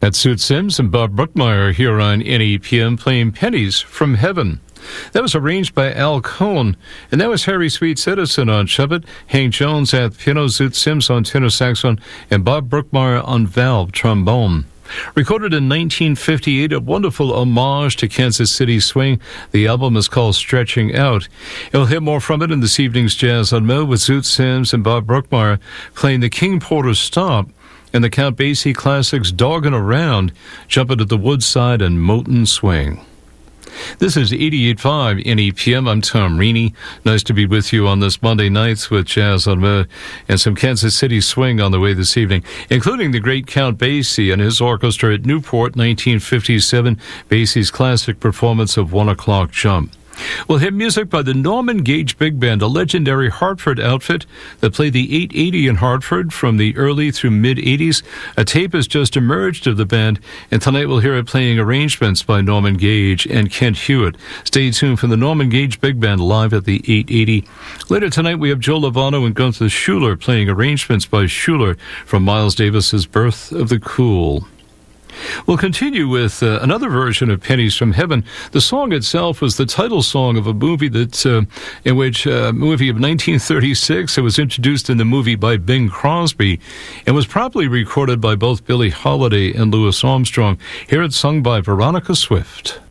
That's Zoot Sims and Bob Brookmeyer here on NEPM playing Pennies from Heaven. That was arranged by Al Cohn, and that was Harry Sweet Citizen on trumpet, Hank Jones at piano, Zoot Sims on tenor saxophone, and Bob Brookmeyer on valve trombone. Recorded in 1958, a wonderful homage to Kansas City swing. The album is called Stretching Out. You'll hear more from it in this evening's Jazz on Mo with Zoot Sims and Bob Brookmeyer playing the King Porter Stomp and the Count Basie classics Doggin' Around, Jumpin' at the Woodside, and Moton Swing. This is 88.5 NEPM. I'm Tom Reaney. Nice to be with you on this Monday night with Jazz on Mo and some Kansas City swing on the way this evening, including the great Count Basie and his orchestra at Newport, 1957, Basie's classic performance of 1 O'Clock Jump. We'll hear music by the Norman Gage Big Band, a legendary Hartford outfit that played the 880 in Hartford from the early through mid-'80s. A tape has just emerged of the band, and tonight we'll hear it playing arrangements by Norman Gage and Kent Hewitt. Stay tuned for the Norman Gage Big Band live at the 880. Later tonight we have Joe Lovano and Gunther Schuller playing arrangements by Schuller from Miles Davis's Birth of the Cool. We'll continue with another version of Pennies from Heaven. The song itself was the title song of a movie movie of 1936. It was introduced in the movie by Bing Crosby and was probably recorded by both Billie Holiday and Louis Armstrong. Here it's sung by Veronica Swift.